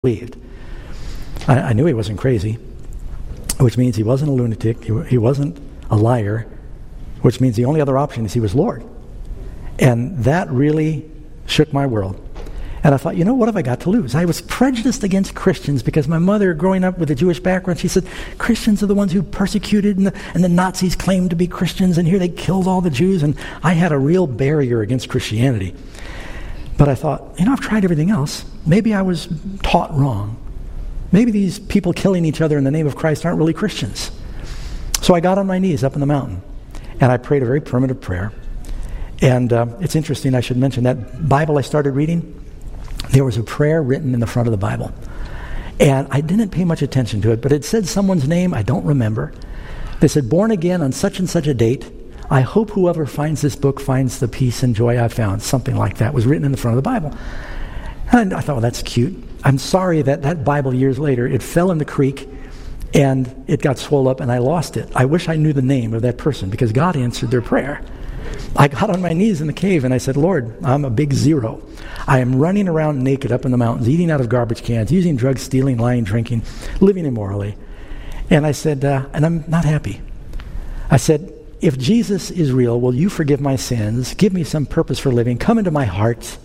believed. I knew he wasn't crazy, which means he wasn't a lunatic, he wasn't a liar, which means the only other option is he was Lord. And that really shook my world. And I thought, what have I got to lose? I was prejudiced against Christians because my mother, growing up with a Jewish background, she said, Christians are the ones who persecuted, and the Nazis claimed to be Christians, and here they killed all the Jews, and I had a real barrier against Christianity. But I thought, I've tried everything else. Maybe I was taught wrong. Maybe these people killing each other in the name of Christ aren't really Christians. So I got on my knees up in the mountain, and I prayed a very primitive prayer. And it's interesting, I should mention, that Bible I started reading, there was a prayer written in the front of the Bible. And I didn't pay much attention to it, but it said someone's name, I don't remember. They said, born again on such and such a date, I hope whoever finds this book finds the peace and joy I found. Something like that was written in the front of the Bible. And I thought, well, that's cute. I'm sorry that Bible years later, it fell in the creek and it got swollen up and I lost it. I wish I knew the name of that person because God answered their prayer. I got on my knees in the cave and I said, Lord, I'm a big zero. I am running around naked up in the mountains, eating out of garbage cans, using drugs, stealing, lying, drinking, living immorally. And I said, and I'm not happy. I said, if Jesus is real, will you forgive my sins? Give me some purpose for living. Come into my heart.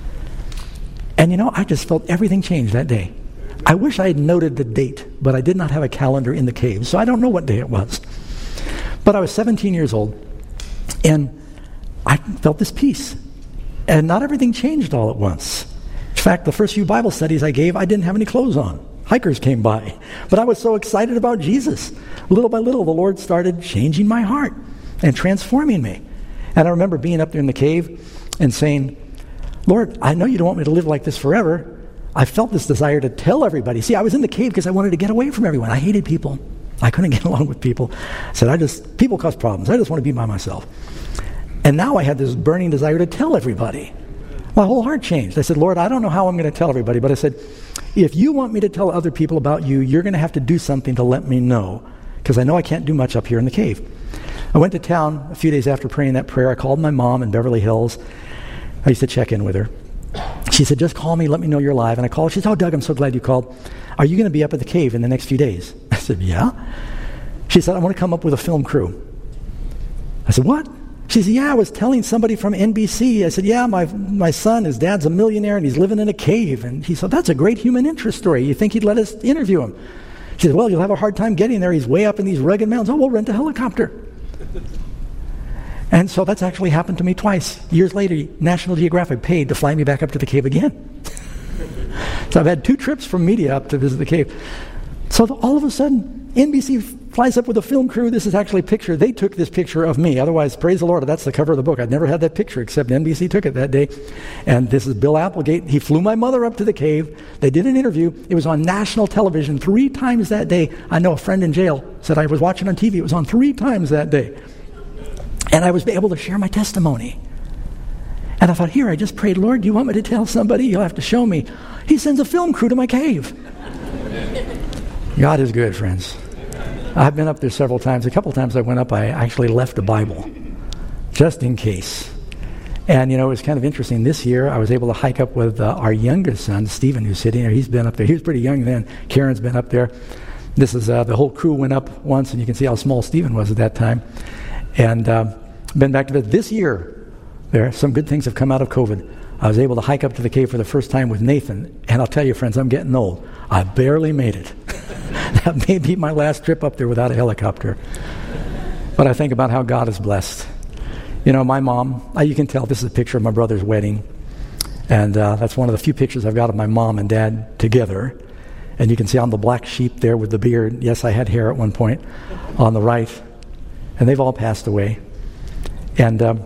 And I just felt everything change that day. I wish I had noted the date, but I did not have a calendar in the cave, so I don't know what day it was. But I was 17 years old, and I felt this peace. And not everything changed all at once. In fact, the first few Bible studies I gave, I didn't have any clothes on. Hikers came by. But I was so excited about Jesus. Little by little, the Lord started changing my heart and transforming me. And I remember being up there in the cave and saying, Lord, I know you don't want me to live like this forever. I felt this desire to tell everybody. See, I was in the cave because I wanted to get away from everyone. I hated people. I couldn't get along with people. I said, people cause problems. I just want to be by myself. And now I had this burning desire to tell everybody. My whole heart changed. I said, Lord, I don't know how I'm going to tell everybody, but I said, if you want me to tell other people about you, you're going to have to do something to let me know, because I know I can't do much up here in the cave. I went to town a few days after praying that prayer. I called my mom in Beverly Hills. I used to check in with her. She said, just call me, let me know you're alive. And I called. She said, oh, Doug, I'm so glad you called. Are you going to be up at the cave in the next few days? I said, yeah. She said, I want to come up with a film crew. I said, what? She said, yeah, I was telling somebody from NBC. I said, yeah, my son, his dad's a millionaire, and he's living in a cave. And he said, that's a great human interest story. You think he'd let us interview him? She said, well, you'll have a hard time getting there. He's way up in these rugged mountains. Oh, we'll rent a helicopter. And so that's actually happened to me twice. Years later, National Geographic paid to fly me back up to the cave again. So I've had 2 trips from media up to visit the cave. So all of a sudden, NBC flies up with a film crew. This is actually a picture. They took this picture of me. Otherwise, praise the Lord, that's the cover of the book. I'd never had that picture except NBC took it that day. And this is Bill Applegate. He flew my mother up to the cave. They did an interview. It was on national television 3 times that day. I know a friend in jail said I was watching on TV. It was on 3 times that day. And I was able to share my testimony. And I thought, here, I just prayed, Lord, do you want me to tell somebody? You'll have to show me. He sends a film crew to my cave. God is good, friends. I've been up there several times. A couple times I went up, I actually left a Bible, just in case. And, it was kind of interesting. This year, I was able to hike up with our youngest son, Stephen, who's sitting there. He's been up there. He was pretty young then. Karen's been up there. This is, the whole crew went up once, and you can see how small Stephen was at that time. And been back to bed. This year, some good things have come out of COVID. I was able to hike up to the cave for the first time with Nathan. And I'll tell you, friends, I'm getting old. I barely made it. That may be my last trip up there without a helicopter. But I think about how God is blessed. My mom, you can tell this is a picture of my brother's wedding. And that's one of the few pictures I've got of my mom and dad together. And you can see I'm the black sheep there with the beard. Yes, I had hair at one point on the right. And they've all passed away. And I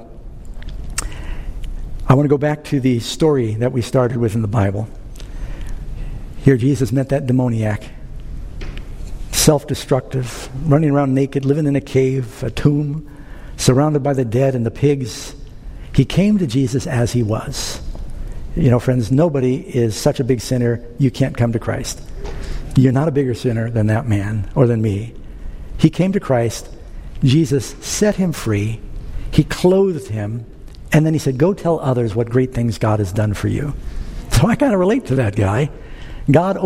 want to go back to the story that we started with in the Bible. Here Jesus met that demoniac. Self-destructive, running around naked, living in a cave, a tomb, surrounded by the dead and the pigs. He came to Jesus as he was. Friends, nobody is such a big sinner you can't come to Christ. You're not a bigger sinner than that man or than me. He came to Christ. Jesus set him free. He clothed him. And then he said, go tell others what great things God has done for you. So I kind of relate to that guy. God